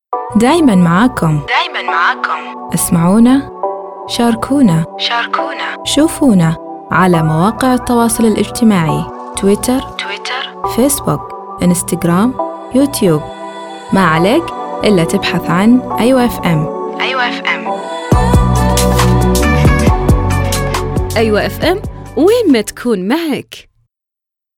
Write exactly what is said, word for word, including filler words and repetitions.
دايماً معاكم دايماً معاكم. اسمعونا، شاركونا، شاركونا، شوفونا على مواقع التواصل الاجتماعي تويتر، تويتر، فيسبوك، إنستغرام، يوتيوب. ما عليك إلا تبحث عن أيوة إف إم. أيوة إف إم. أيوة إف إم، وين ما تكون معك.